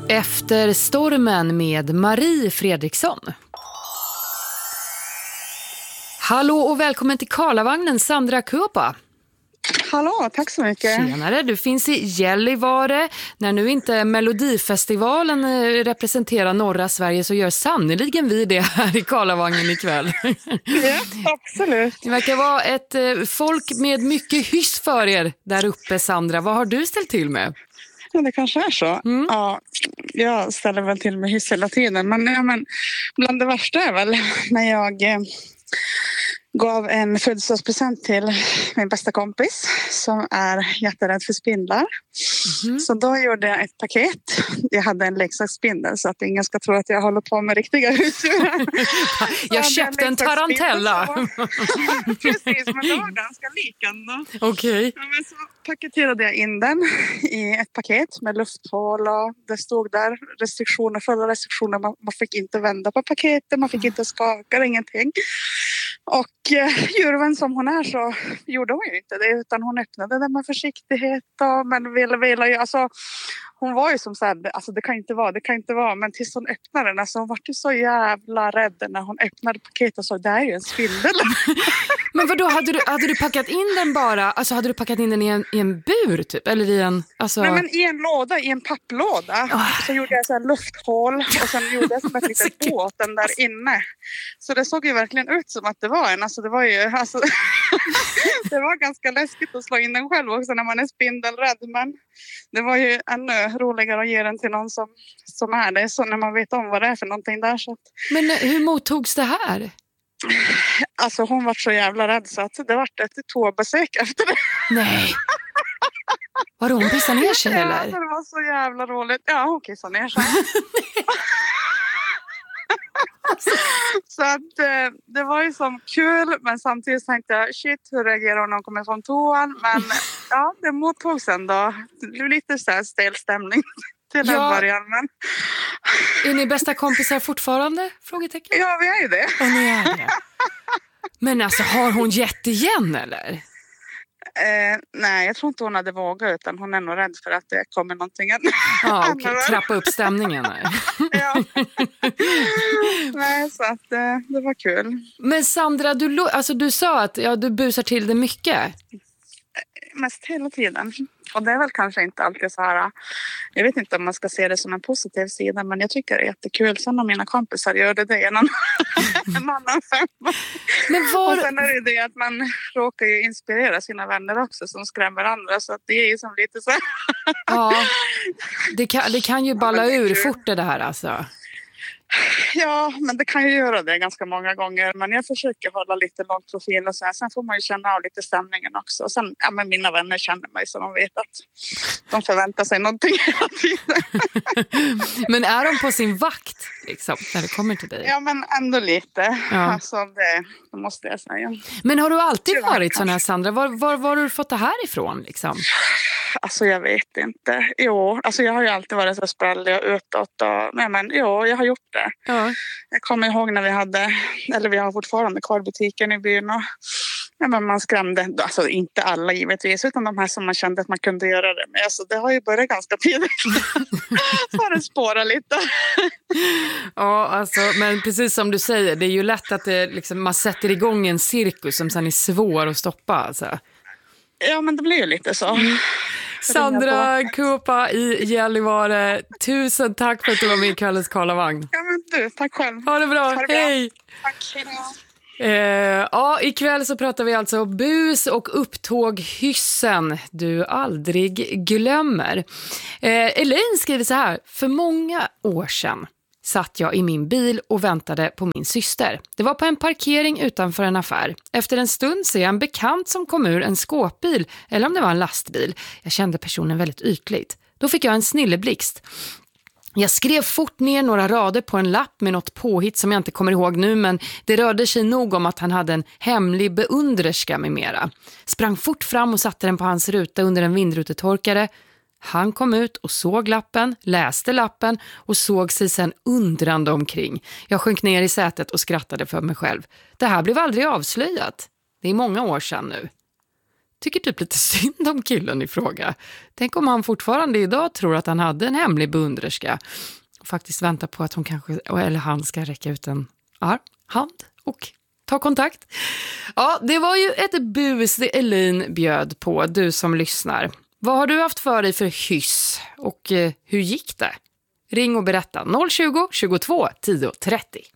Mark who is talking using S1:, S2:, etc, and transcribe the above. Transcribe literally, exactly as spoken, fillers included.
S1: Efter stormen med Marie Fredriksson. Hallå och välkommen till Karlavagnen, Sandra Kuopa.
S2: Hallå, tack så mycket.
S1: Tjenare, du finns i Gällivare. När nu inte Melodifestivalen representerar norra Sverige så gör sannoliken vi det här i Karlavagnen ikväll.
S2: Ja, absolut.
S1: Det verkar vara ett folk med mycket hyss för er där uppe, Sandra. Vad har du ställt till med?
S2: Ja, det kanske är så. Mm. Ja, jag ställer väl till med hyss hela tiden. Men, ja, men bland det värsta är väl när jag eh, gav en födelsedagspresent till min bästa kompis som är jätterädd för spindlar. Mm. Så då gjorde jag ett paket. Jag hade en leksaksspindel så att ingen ska tro att jag håller på med riktiga husdjur.
S1: Jag köpte en tarantella.
S2: Precis, men det var ganska lik ändå.
S1: Okej.
S2: Ja, men så paketerade jag in den i ett paket med lufthål och det stod där restriktioner, fulla restriktioner. Man, man fick inte vända på paketet, man fick inte skaka, ingenting. Och eh, djurvän som hon är så gjorde hon ju inte det utan hon öppnade den med försiktighet och men ville, ville ju, alltså hon var ju som så här, alltså det kan inte vara, det kan inte vara, men tills hon öppnade den, alltså hon var ju så jävla rädd när hon öppnade paketet och sa, det är ju en spindel.
S1: Men vadå, hade du, hade du packat in den bara, alltså hade du packat in den i en, i en bur typ, eller i en, alltså...
S2: Nej men i en låda, i en papplåda, oh. Så gjorde jag så här lufthål och sen gjorde jag som ett litet båt den där inne. Så det såg ju verkligen ut som att det var en, alltså det var ju, alltså det var ganska läskigt att slå in den själv också när man är spindelrädd, men det var ju ännu roligare att ge den till någon som, som är det, så när man vet om vad det är för någonting där. Så att...
S1: Men hur mottogs det här?
S2: Alltså hon var så jävla rädd så att det var ett toabesök efter det.
S1: Nej. Var hon pissade ner sig
S2: ja,
S1: eller?
S2: Alltså, det var så jävla roligt. Ja, hon kissade ner sig. Så att eh, det var ju som kul, men samtidigt tänkte jag, shit, hur reagerar hon när hon kommer från toan? Men ja, det mottogs ändå. Det blev lite så här stel stämning till
S1: ja.
S2: en början. Men...
S1: Är ni bästa kompisar fortfarande? Frågetecken.
S2: Ja, vi är ju det.
S1: Och ni är det. Men alltså, har hon gett igen eller?
S2: Eh, nej, jag tror inte hon hade vågat, utan hon är nog rädd för att det kommer någonting annat.
S1: Ja, okej. Okay. Trappa upp stämningen här.
S2: Ja. Nej, så att eh, det var kul.
S1: Men Sandra, du, alltså, du sa att ja, du busar till det mycket.
S2: Mest hela tiden. Och det är väl kanske inte alltid så här, jag vet inte om man ska se det som en positiv sida, men jag tycker det är jättekul. Sen om mina kompisar gör det, det är en annan, en annan femma. Men var... Och sen är det det att man råkar ju inspirera sina vänner också som skrämmer andra, så att det är ju som lite så här.
S1: Ja, det kan, det kan ju balla ja, ur fort det här alltså.
S2: Ja, men det kan ju göra det ganska många gånger. Men jag försöker hålla lite lång profil och så här. Sen får man ju känna av lite stämningen också. Och sen, ja, men mina vänner känner mig så de vet att de förväntar sig någonting hela tiden.
S1: Men är de på sin vakt liksom, när det kommer till dig?
S2: Ja, men ändå lite.
S1: Ja.
S2: Alltså, det, det måste jag säga.
S1: Men har du alltid varit sån här, Sandra? Var, var, var har du fått det här ifrån liksom?
S2: Alltså jag vet inte. Jo, alltså jag har ju alltid varit så sprallig och utåt. Och, nej, men jo, jag har gjort det.
S1: Ja.
S2: Jag kommer ihåg när vi hade, eller vi har fortfarande kvar butiken i byn och ja, men man skrämde, alltså inte alla givetvis, utan de här som man kände att man kunde göra det med. Alltså det har ju börjat ganska tidigt. Så har det spårat lite.
S1: Ja, alltså, men precis som du säger, det är ju lätt att det, liksom, man sätter igång en cirkus som sen är svår att stoppa. Alltså.
S2: Ja, men det blir ju lite så. Mm.
S1: Sandra Kuopa i Gällivare, tusen tack för att du var med i kvällens Karlavagn.
S2: Ja, men du, tack själv.
S1: Ha det bra, ha det bra. Hej!
S2: Tack, hej då.
S1: Eh, ja, ikväll så pratar vi alltså bus och upptåg hyssen du aldrig glömmer. Eh, Elaine skriver så här: för många år sedan satt jag i min bil och väntade på min syster. Det var på en parkering utanför en affär. Efter en stund ser jag en bekant som kom ur en skåpbil, eller om det var en lastbil. Jag kände personen väldigt ytligt. Då fick jag en snilleblixt. Jag skrev fort ner några rader på en lapp med något påhitt som jag inte kommer ihåg nu, men det rörde sig nog om att han hade en hemlig beundrerska med mera. Sprang fort fram och satte den på hans ruta under en vindrutetorkare. Han kom ut och såg lappen, läste lappen och såg sig sedan undrande omkring. Jag sjönk ner i sätet och skrattade för mig själv. Det här blev aldrig avslöjat. Det är många år sedan nu. tycker typ lite synd om killen i fråga. Tänk om han fortfarande idag tror att han hade en hemlig beundrerska och faktiskt väntar på att hon kanske, eller han ska räcka ut en arm, hand och ta kontakt. Ja, det var ju ett bus det Elin bjöd på, du som lyssnar. Vad har du haft för dig för hyss och eh, hur gick det? Ring och berätta noll tjugo, tjugotvå, tio trettio.